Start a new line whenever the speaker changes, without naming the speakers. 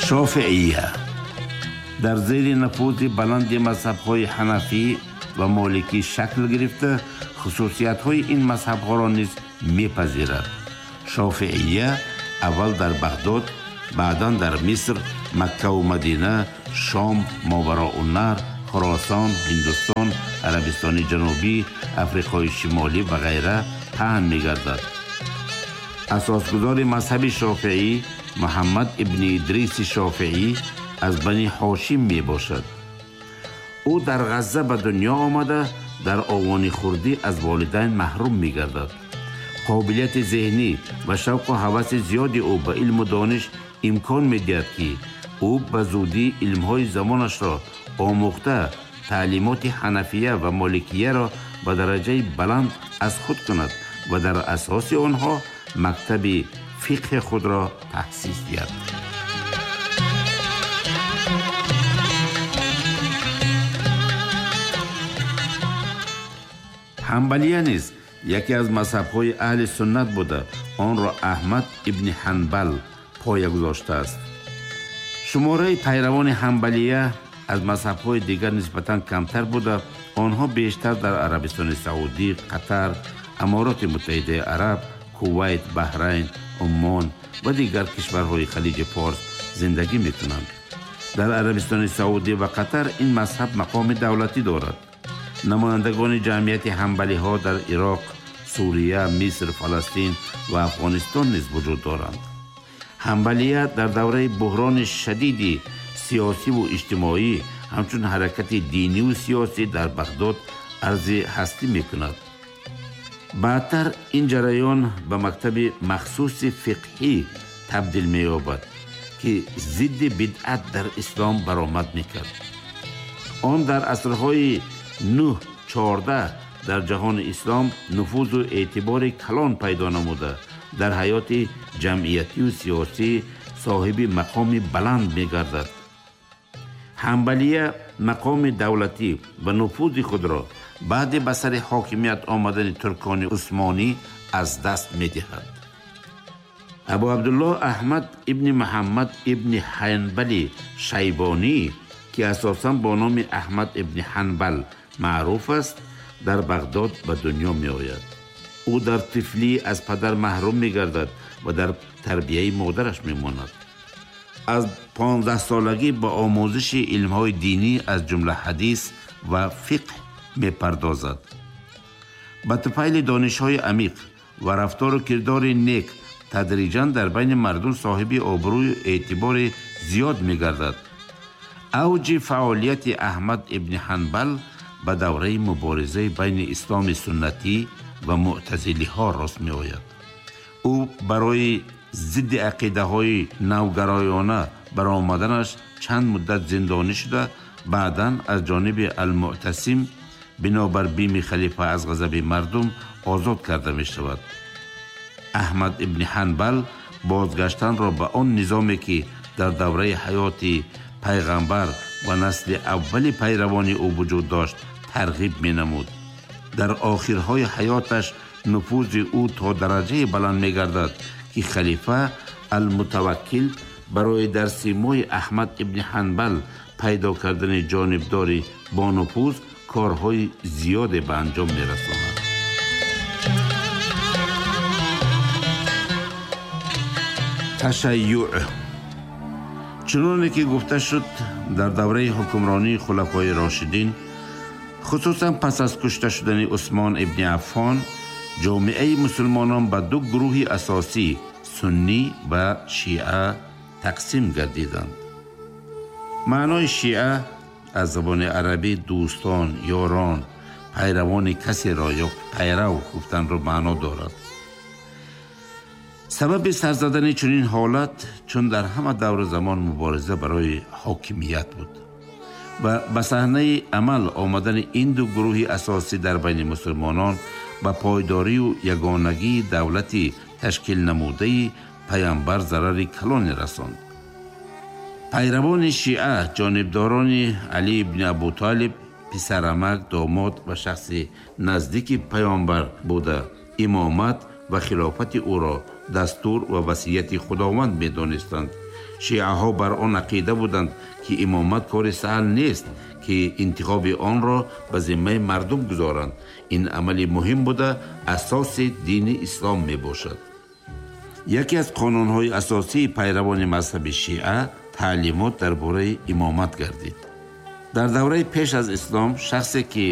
شافعیه در زیر نفوذ بلند مذهب‌های حنفی و مالکی شکل گرفته خصوصیت‌های این مذهب‌ها را نیز می‌پذیرد. شافعیه اول در بغداد، بعداً در مصر، مکه و مدینه، شام، ماوراءالنهر، خراسان، هندوستان، عربستان جنوبی، افریقای شمالی و غیره پهن می‌گردد. اساسگزار مذهب شافعی محمد ابن ادریس شافعی از بنی هاشم می باشد. او در غزه به دنیا آمده در آوان خردی از والدین محروم می گردد. قابلیت ذهنی و شوق و هوس زیاد او به علم و دانش امکان می دهد که او به زودی علمهای زمانش را آموخته تعلیمات حنفیه و مالکیه را به درجه بلند از خود کند و در اساس آنها مکتب فقه خود را تأسیس دهد. حنبلیه نیز یکی از مذهب‌های اهل سنت بوده، آن را احمد ابن حنبل پایه گذاشته است. شماره پیروان حنبلیه از مذهب‌های دیگر نسبتاً کمتر بوده. آنها بیشتر در عربستان سعودی، قطر، امارات متحده عرب، کویت، بحرین، عمان و دیگر کشورهای خلیج فارس زندگی می‌کنند. در عربستان سعودی و قطر این مذهب مقام دولتی دارد. نمایندگان جمعیت حنبلی ها در عراق، سوریه، مصر، فلسطین و افغانستان نیز وجود دارند. حنبلیه در دوره بحران شدید سیاسی و اجتماعی همچون حرکت دینی و سیاسی در بغداد عرض هستی می‌کند. بعدتر این جریان به مکتب مخصوص فقهی تبدیل می‌یابد که ضد بدعت در اسلام برآمد می‌کرد. آن در عصرهای 9-14 در جهان اسلام نفوذ و اعتبار کلان پیدا نموده، در حیات جمعیتی و سیاسی صاحب مقام بلند می‌گردد. حنبلیه مقام دولتی و نفوذ خود را بعد به سر حاکمیت آمدن ترکان عثمانی از دست می‌دهد. ابو عبدالله احمد ابن محمد ابن حنبل شیبانی که اساساً با نام احمد ابن حنبل معروف است، در بغداد به دنیا می آید. او در طفلی از پدر محروم می گردد و در تربیه مادرش می ماند. از 15 سالگی به آموزش علمهای دینی از جمله حدیث و فقه می پردازد. با طفیل دانشهای عمیق و رفتار و کردار نیک تدریجاً در بین مردم صاحب آبروی و اعتبار زیاد می گردد. اوج فعالیت احمد ابن حنبل به دوره مبارزه بین اسلام سنتی و معتزلی ها راست می آید. او برای ضد عقیده های نوگرایانه برآمدنش چند مدت زندانی شده، بعداً از جانب المعتصم بنابر بیم خلیفه از غضب مردم آزاد کرده می شود. احمد ابن حنبل بازگشتن را به آن نظامی که در دوره حیات پیغمبر و نسل اول پیروان او وجود داشت ترغیب می نمود. در آخرهای حیاتش نفوذ او تا درجه بلند می گردد که خلیفه المتوکل برای در سیمای احمد ابن حنبل پیدا کردن جانبداری با نفوذ کارهای زیاد به انجام می رساند. تشیع چنانه که گفته شد در دوره حکمرانی خلفای راشدین، خصوصا پس از کشته شدن عثمان ابن عفان، جامعه مسلمانان به دو گروه اساسی سنی و شیعه تقسیم گردیدند. معنای شیعه از زبان عربی دوستان، یاران، پیروان کسی را یا پیرو گفتن را معنا دارد. سبب سر زدن چنین حالت چون در همه دور زمان مبارزه برای حاکمیت بود و به صحنه عمل آمدن این دو گروه اساسی در بین مسلمانان به پایداری و یگانگی دولتی تشکیل نموده پیامبر ضرر کلان رساند. پیروان شیعه جانبداران علی ابن ابو طالب، پسرعمک، داماد و شخص نزدیک پیامبر بوده، امامت و خلافت او را دستور و وصیت خداوند می دانستند шиаҳо бар он ақида буданд ки имомат кори саҳл нест ки интихоби онро ба зиммаи мардум гузоранд. ин амали муҳим буда асоси дини ислом мебошад. яке аз қонунҳои асосии пайравони мазҳаби шиа таълимот дар бораи имомат гардид. дар давраи пеш аз ислом шахсе ки